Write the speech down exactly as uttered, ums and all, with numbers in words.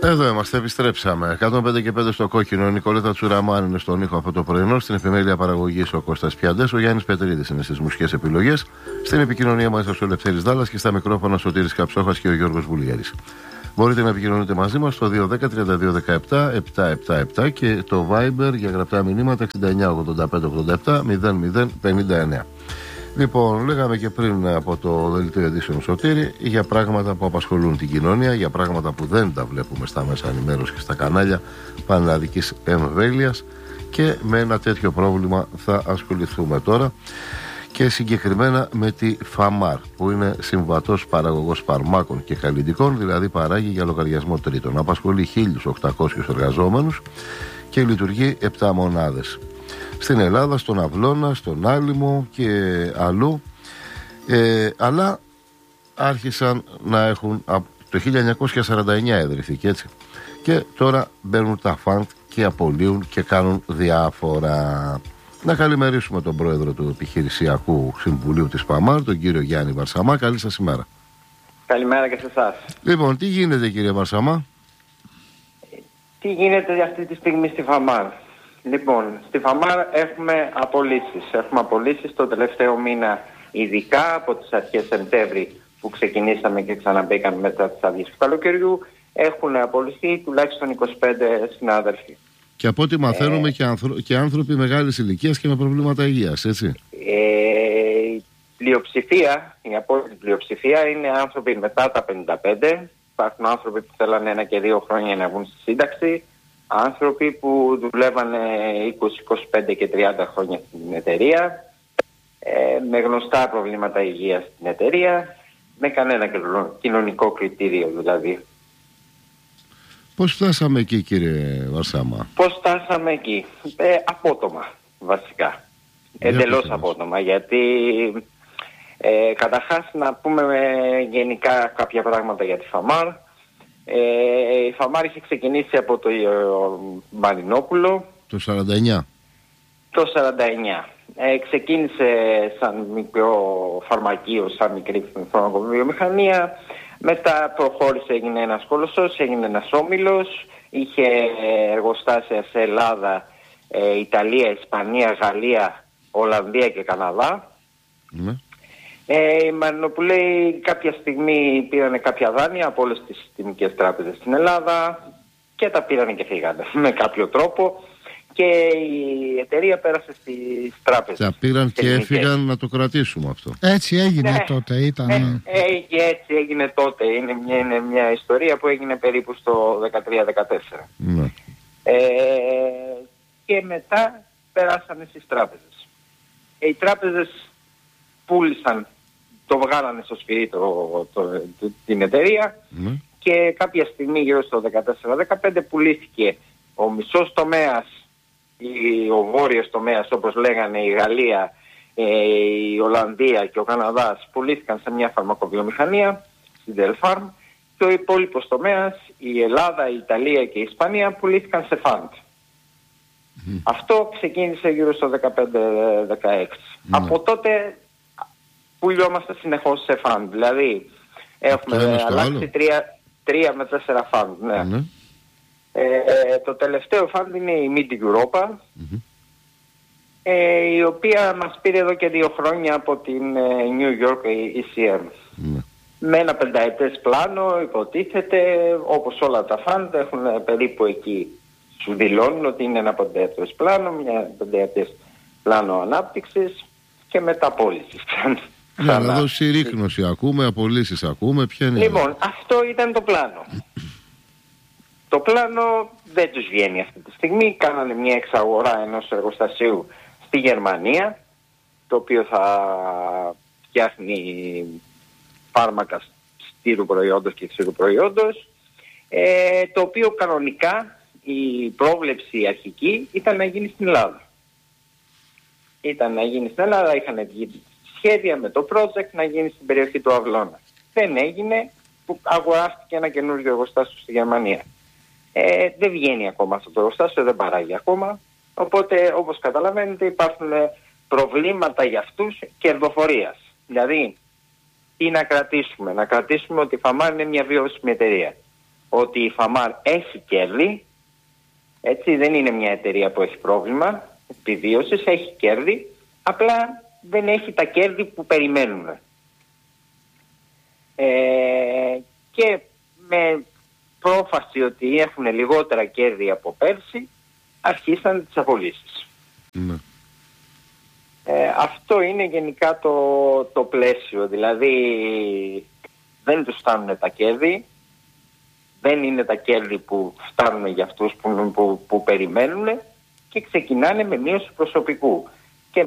Εδώ είμαστε, επιστρέψαμε. εκατόν πέντε και πέντε στο κόκκινο. Η Νικολέτα Τσουραμάν είναι στον ήχο αυτό το πρωινό. Στην επιμέλεια παραγωγής ο Κώστας Πιαντές. Ο Γιάννης Πετρίδης είναι στις μουσικές επιλογές. Στην επικοινωνία μαζί σας ο Λευτέρης Δάλλας και στα μικρόφωνα Σωτήρης Καψόχας και ο Γιώργος Βουλιέρης. Μπορείτε να επικοινωνείτε μαζί μας στο δύο ένα μηδέν τριάντα δύο δεκαεπτά επτακόσια εβδομήντα επτά και το Viber για γραπτά μηνύματα εξήντα εννιά ογδόντα πέντε ογδόντα επτά μηδέν μηδέn πενήντα εννέα. Λοιπόν, λέγαμε και πριν από το δελτίο ειδήσεων Σωτήρη για πράγματα που απασχολούν την κοινωνία, για πράγματα που δεν τα βλέπουμε στα μέσα ενημέρωσης και στα κανάλια πανελλαδικής εμβέλειας, και με ένα τέτοιο πρόβλημα θα ασχοληθούμε τώρα, και συγκεκριμένα με τη ΦΑΜΑΡ, που είναι συμβατός παραγωγός φαρμάκων και καλλυντικών, δηλαδή παράγει για λογαριασμό τρίτων. Απασχολεί χίλιους οκτακόσιους εργαζόμενους και λειτουργεί επτά μονάδες. Στην Ελλάδα, στον Αυλώνα, στον Άλυμο και αλλού, ε, αλλά άρχισαν να έχουν, το χίλια εννιακόσια σαράντα εννιά ιδρυθήκε, έτσι, και τώρα μπαίνουν τα φαντ και απολύουν και κάνουν διάφορα. Να καλημερίσουμε τον πρόεδρο του Επιχειρησιακού Συμβουλίου της ΦΑΜΑΡ, τον κύριο Γιάννη Βαρσαμά. Καλή σας ημέρα. Καλημέρα και σε εσάς. Λοιπόν, τι γίνεται, κύριε Βαρσαμά? Τι γίνεται αυτή τη στιγμή στη ΦΑΜΑΡ? Λοιπόν, στη ΦΑΜΑΡ έχουμε απολύσεις. Έχουμε απολύσεις το τελευταίο μήνα, ειδικά από τις αρχές Σεπτέμβρη που ξεκινήσαμε και ξαναμπήκαμε μετά τις άδειες του καλοκαιριού. Έχουν απολυθεί τουλάχιστον είκοσι πέντε συνάδελφοι. Και από ό,τι μαθαίνουμε ε, και, άνθρω... και άνθρωποι μεγάλης ηλικίας και με προβλήματα υγείας, έτσι. Ε, η πλειοψηφία, η απόλυτη πλειοψηφία είναι άνθρωποι μετά τα πενήντα πέντε. Υπάρχουν άνθρωποι που θέλανε ένα και δύο χρόνια να βγουν στη σύνταξη. Άνθρωποι που δουλεύανε είκοσι, είκοσι πέντε και τριάντα χρόνια στην εταιρεία, ε, με γνωστά προβλήματα υγείας στην εταιρεία, με κανένα κοινωνικό κριτήριο δηλαδή. Πώς φτάσαμε εκεί, κύριε Βαρσάμα? Πώς φτάσαμε εκεί? Ε, απότομα βασικά. Εντελώς απότομα, γιατί ε, καταρχάς να πούμε γενικά κάποια πράγματα για τη ΦΑΜΑΡ. Ε, η ΦΑΜΑΡ είχε ξεκινήσει από το Μαρινόπουλο το σαράντα εννιά. Το σαράντα εννιά. Ε, ξεκίνησε σαν μικρό φαρμακείο, σαν μικρή φαρμακοβιομηχανία. Μετά προχώρησε, έγινε ένας κολοσσός, έγινε ένας όμιλος. Είχε εργοστάσια σε Ελλάδα, ε, Ιταλία, Ισπανία, Γαλλία, Ολλανδία και Καναδά. Mm. Ε, οι Μαρινοπουλαίοι κάποια στιγμή πήρανε κάποια δάνεια από όλες τις συστημικές τράπεζες στην Ελλάδα και τα πήρανε και φύγανε με κάποιο τρόπο, και η εταιρεία πέρασε στις τράπεζες. Τα πήραν και έφυγαν, να το κρατήσουμε αυτό. Έτσι έγινε ναι, τότε, ήταν. Ε, ε, έτσι έγινε τότε. Είναι μια, είναι μια ιστορία που έγινε περίπου στο δεκατρία δεκατέσσερα. Ναι. Ε, και μετά περάσανε στις τράπεζες. Ε, οι τράπεζες πούλησαν, το βγάλανε στο σφυρί το, το, το, την εταιρεία mm. και κάποια στιγμή γύρω στο δεκατέσσερα δεκαπέντε πουλήθηκε ο μισός τομέας, η, ο βόρειος τομέας όπως λέγανε, η Γαλλία, ε, η Ολλανδία και ο Καναδάς πουλήθηκαν σε μια φαρμακοβιομηχανία, στην Delpharm, και ο υπόλοιπος τομέας, η Ελλάδα, η Ιταλία και η Ισπανία πουλήθηκαν σε φαντ. Mm. Αυτό ξεκίνησε γύρω στο δεκαπέντε δεκαέξι. Mm. Από τότε πουλιόμαστε συνεχώς σε φαντ. Δηλαδή έχουμε αλλάξει τρία, τρία με τέσσερα φαντ. Ναι. Mm. Ε, το τελευταίο φαντ είναι η Mid Europa, mm-hmm. ε, η οποία μας πήρε εδώ και δύο χρόνια από την ε, New York ι σι εμ. Mm. Με ένα πενταετές πλάνο, υποτίθεται, όπως όλα τα φαντ έχουν περίπου εκεί. Σου δηλώνουν ότι είναι ένα πενταετές πλάνο, μια πενταετές πλάνο ανάπτυξης και μεταπώλησης. Ναι, αλλά εδώ συρρίκνωση ακούμε, απολύσεις ακούμε, ποια είναι? Λοιπόν, αυτό ήταν το πλάνο. Το πλάνο δεν τους βγαίνει αυτή τη στιγμή. Κάνανε μια εξαγορά ενός εργοστασίου στη Γερμανία, το οποίο θα φτιάχνει φάρμακα στήρου προϊόντος και ξηρού προϊόντος, ε, το οποίο κανονικά η πρόβλεψη αρχική ήταν να γίνει στην Ελλάδα. Ήταν να γίνει στην Ελλάδα, είχαν βγει σχέδια με το project να γίνει στην περιοχή του Αυλώνα. Δεν έγινε, που αγοράστηκε ένα καινούργιο εργοστάσιο στη Γερμανία. Ε, δεν βγαίνει ακόμα αυτό το εργοστάσιο, δεν παράγει ακόμα. Οπότε, όπως καταλαβαίνετε, υπάρχουν προβλήματα για αυτούς κερδοφορίας. Δηλαδή, τι να κρατήσουμε? Να κρατήσουμε ότι η ΦΑΜΑΡ είναι μια βιώσιμη εταιρεία. ότι η Φαμάρ έχει κέρδη, έτσι, δεν είναι μια εταιρεία που έχει πρόβλημα επιβίωσης, έχει κέρδη, απλά δεν έχει τα κέρδη που περιμένουμε. Ε, και με πρόφαση ότι έχουν λιγότερα κέρδη από πέρσι, αρχίσαν τις απολύσεις. Ναι. Ε, αυτό είναι γενικά το, το πλαίσιο, δηλαδή δεν τους φτάνουν τα κέρδη, δεν είναι τα κέρδη που φτάνουν για αυτούς που, που, που περιμένουν και ξεκινάνε με μείωση προσωπικού.